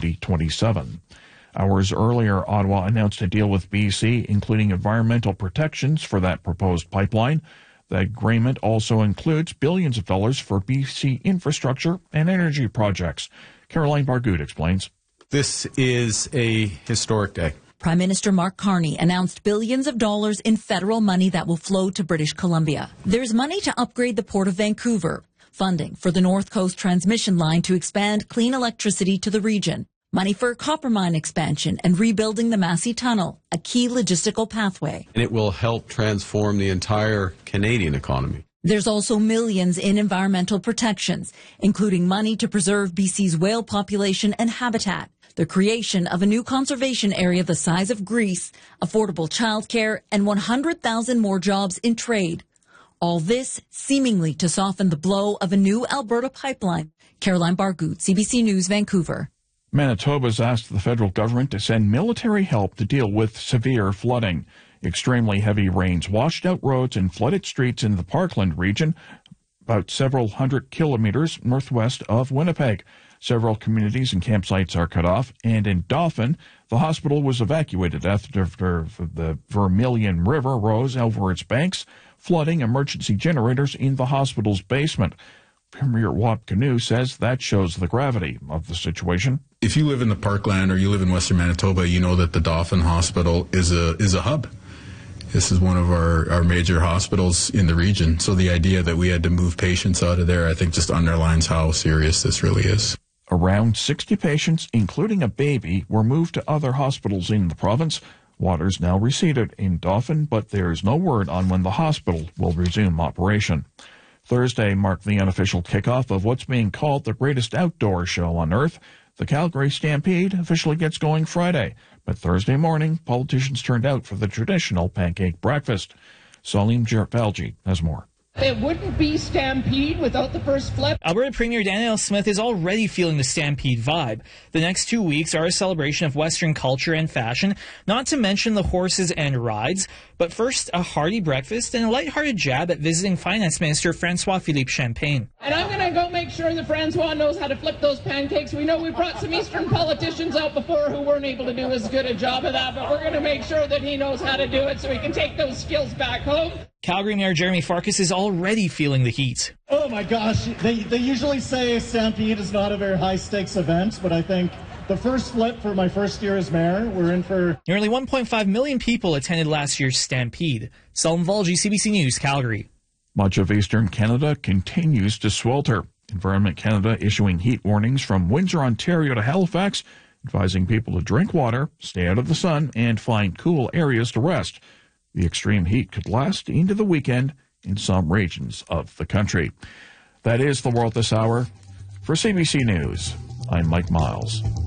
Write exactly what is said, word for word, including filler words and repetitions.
twenty twenty-seven. Hours earlier, Ottawa announced a deal with B C, including environmental protections for that proposed pipeline. The agreement also includes billions of dollars for B C infrastructure and energy projects. Caroline Bargood explains. This is a historic day. Prime Minister Mark Carney announced billions of dollars in federal money that will flow to British Columbia. There's money to upgrade the Port of Vancouver, funding for the North Coast Transmission Line to expand clean electricity to the region, money for copper mine expansion and rebuilding the Massey Tunnel, a key logistical pathway. And it will help transform the entire Canadian economy. There's also millions in environmental protections, including money to preserve B C's whale population and habitat, the creation of a new conservation area the size of Greece, affordable childcare, and one hundred thousand more jobs in trade. All this seemingly to soften the blow of a new Alberta pipeline. Caroline Bargood, C B C News, Vancouver. Manitoba's asked the federal government to send military help to deal with severe flooding. Extremely heavy rains washed out roads and flooded streets in the Parkland region, about several hundred kilometers northwest of Winnipeg. Several communities and campsites are cut off, and in Dauphin, the hospital was evacuated after the Vermilion River rose over its banks, flooding emergency generators in the hospital's basement. Premier Wap Kinew says that shows the gravity of the situation. If you live in the Parkland or you live in Western Manitoba, you know that the Dauphin Hospital is a is a hub. This is one of our, our major hospitals in the region. So the idea that we had to move patients out of there, I think, just underlines how serious this really is. Around sixty patients, including a baby, were moved to other hospitals in the province. Water's now receded in Dauphin, but there's no word on when the hospital will resume operation. Thursday marked the unofficial kickoff of what's being called the greatest outdoor show on Earth. The Calgary Stampede officially gets going Friday, but Thursday morning, politicians turned out for the traditional pancake breakfast. Salim Jerbalji has more. It wouldn't be Stampede without the first flip. Alberta Premier Danielle Smith is already feeling the Stampede vibe. The next two weeks are a celebration of Western culture and fashion, not to mention the horses and rides. But first, a hearty breakfast and a lighthearted jab at visiting Finance Minister François-Philippe Champagne. And I'm going to go make sure that Francois knows how to flip those pancakes. We know we brought some Eastern politicians out before who weren't able to do as good a job of that, but we're going to make sure that he knows how to do it so he can take those skills back home. Calgary Mayor Jeremy Farkas is already feeling the heat. Oh my gosh, they, they usually say Stampede is not a very high-stakes event, but I think the first flip for my first year as mayor, we're in for... Nearly one point five million people attended last year's Stampede. Salim Volji, C B C News, Calgary. Much of eastern Canada continues to swelter. Environment Canada issuing heat warnings from Windsor, Ontario to Halifax, advising people to drink water, stay out of the sun, and find cool areas to rest. The extreme heat could last into the weekend in some regions of the country. That is the world this hour. For C B C News, I'm Mike Miles.